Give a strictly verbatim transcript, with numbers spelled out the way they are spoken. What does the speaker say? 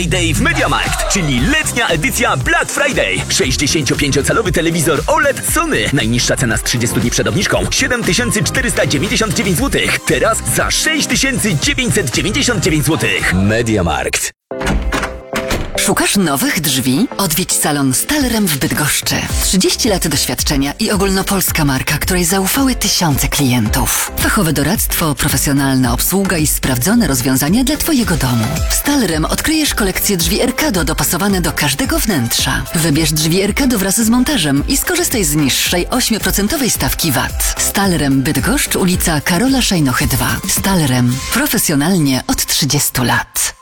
Day w MediaMarkt, czyli letnia edycja Black Friday. sześćdziesięciopięciocalowy telewizor O L E D Sony. Najniższa cena z trzydziestu dni przed obniżką siedem tysięcy czterysta dziewięćdziesiąt dziewięć złotych. Teraz za sześć tysięcy dziewięćset dziewięćdziesiąt dziewięć złotych. MediaMarkt. Szukasz nowych drzwi? Odwiedź salon Stalrem w Bydgoszczy. trzydzieści lat doświadczenia i ogólnopolska marka, której zaufały tysiące klientów. Fachowe doradztwo, profesjonalna obsługa i sprawdzone rozwiązania dla Twojego domu. W Stalrem odkryjesz kolekcję drzwi Erkado dopasowane do każdego wnętrza. Wybierz drzwi Erkado wraz z montażem i skorzystaj z niższej osiem procent stawki V A T. Stalrem Bydgoszcz, ulica Karola Szajnochy dwa. Stalrem. Profesjonalnie od trzydziestu lat.